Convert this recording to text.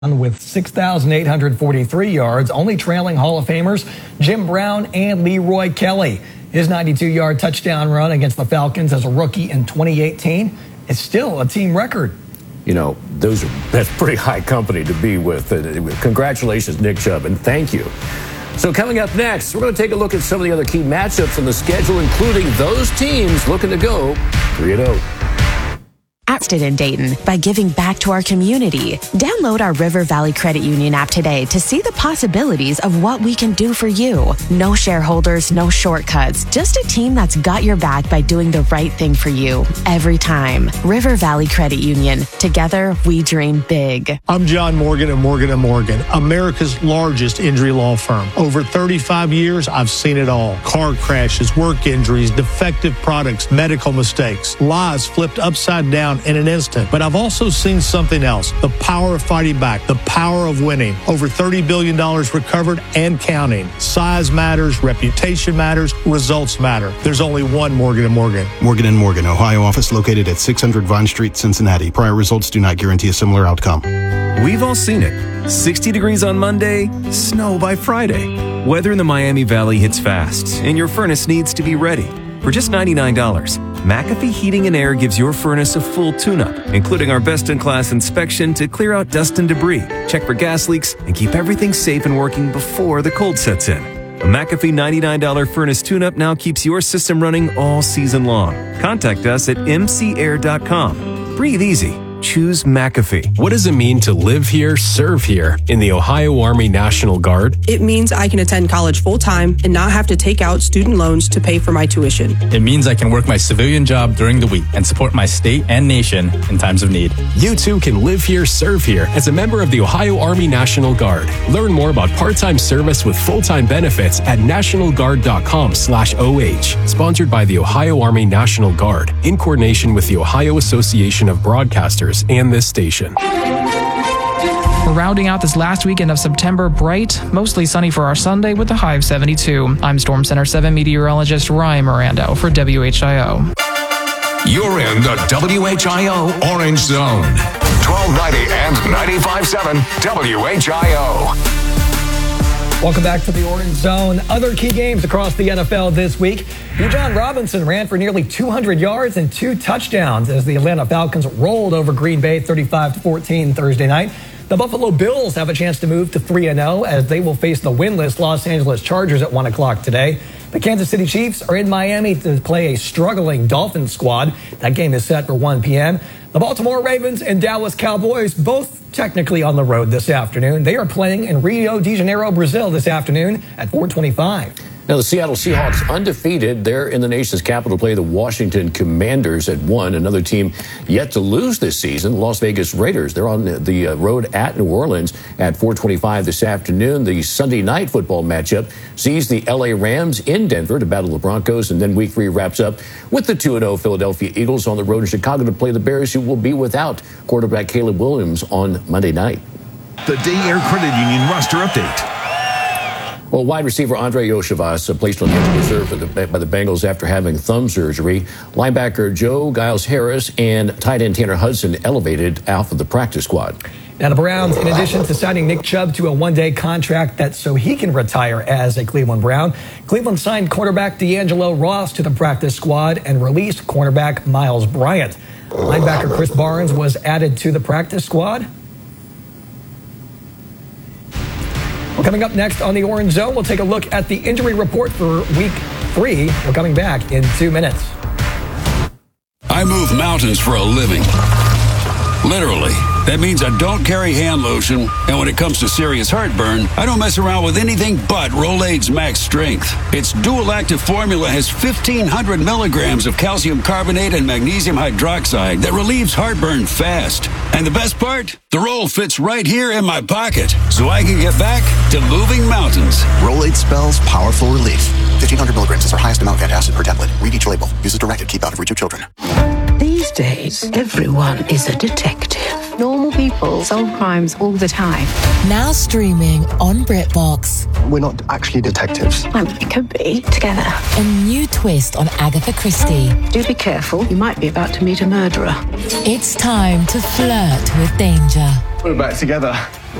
with 6,843 yards, only trailing Hall of Famers Jim Brown and Leroy Kelly. His 92-yard touchdown run against the Falcons as a rookie in 2018 is still a team record. You know, that's pretty high company to be with. Congratulations, Nick Chubb, and thank you. So coming up next, we're going to take a look at some of the other key matchups on the schedule, including those teams looking to go 3-0. Acted in Dayton by giving back to our community. Download our River Valley Credit Union app today to see the possibilities of what we can do for you. No shareholders, no shortcuts, just a team that's got your back by doing the right thing for you every time. River Valley Credit Union. Together, we dream big. I'm John Morgan of Morgan & Morgan, America's largest injury law firm. Over 35 years, I've seen it all. Car crashes, work injuries, defective products, medical mistakes, lives flipped upside down in an instant. But I've also seen something else. The power of fighting back. The power of winning. Over $30 billion recovered and counting. Size matters. Reputation matters. Results matter. There's only one Morgan & Morgan. Morgan & Morgan, Ohio office located at 600 Vine Street, Cincinnati. Prior results do not guarantee a similar outcome. We've all seen it. 60 degrees on Monday, snow by Friday. Weather in the Miami Valley hits fast, and your furnace needs to be ready. For just $99, McAfee Heating and Air gives your furnace a full tune-up, including our best-in-class inspection to clear out dust and debris, check for gas leaks, and keep everything safe and working before the cold sets in. A McAfee $99 furnace tune-up now keeps your system running all season long. Contact us at mcair.com. Breathe easy. Choose McAfee. What does it mean to live here, serve here in the Ohio Army National Guard? It means I can attend college full-time and not have to take out student loans to pay for my tuition. It means I can work my civilian job during the week and support my state and nation in times of need. You too can live here, serve here as a member of the Ohio Army National Guard. Learn more about part-time service with full-time benefits at nationalguard.com/OH. Sponsored by the Ohio Army National Guard in coordination with the Ohio Association of Broadcasters and this station. We're rounding out this last weekend of September bright, mostly sunny for our Sunday with a high of 72. I'm Storm Center 7 meteorologist Ryan Mirando for WHIO. You're in the WHIO Orange Zone. 1290 and 95.7 WHIO. Welcome back to the Orange Zone. Other key games across the NFL this week. Bijan Robinson ran for nearly 200 yards and 2 touchdowns as the Atlanta Falcons rolled over Green Bay 35-14 Thursday night. The Buffalo Bills have a chance to move to 3-0 as they will face the winless Los Angeles Chargers at 1 o'clock today. The Kansas City Chiefs are in Miami to play a struggling Dolphins squad. That game is set for 1 p.m. The Baltimore Ravens and Dallas Cowboys, both technically on the road this afternoon. They are playing in Rio de Janeiro, Brazil this afternoon at 4:25. Now, the Seattle Seahawks undefeated. They're in the nation's capital to play the Washington Commanders at 1. Another team yet to lose this season, Las Vegas Raiders. They're on the road at New Orleans at 4:25 this afternoon. The Sunday night football matchup sees the L.A. Rams in Denver to battle the Broncos, and then Week 3 wraps up with the 2-0 Philadelphia Eagles on the road in Chicago to play the Bears, who will be without quarterback Caleb Williams on Monday night. The Day Air Credit Union roster update. Well, wide receiver Andre Yoshivas placed on the injured reserve by the Bengals after having thumb surgery. Linebacker Joe Giles-Harris and tight end Tanner Hudson elevated off of the practice squad. Now, the Browns, in addition to signing Nick Chubb to a one-day contract that's so he can retire as a Cleveland Brown, Cleveland signed cornerback D'Angelo Ross to the practice squad and released cornerback Miles Bryant. Linebacker Chris Barnes was added to the practice squad. Well, coming up next on the Orange Zone, we'll take a look at the injury report for Week 3. We're coming back in 2 minutes. I move mountains for a living. Literally. That means I don't carry hand lotion, and when it comes to serious heartburn, I don't mess around with anything but Rolaids Max Strength. Its dual-active formula has 1,500 milligrams of calcium carbonate and magnesium hydroxide that relieves heartburn fast. And the best part? The roll fits right here in my pocket, so I can get back to moving mountains. Rolaids spells powerful relief. 1,500 milligrams is our highest amount of antacid per tablet. Read each label. Use as directed. Keep out of reach of children. These days, everyone is a detective. Normal people solve crimes all the time. Now streaming on BritBox. We're not actually detectives. Well, we could be together. A new twist on Agatha Christie. Do be careful. You might be about to meet a murderer. It's time to flirt with danger. We're back together.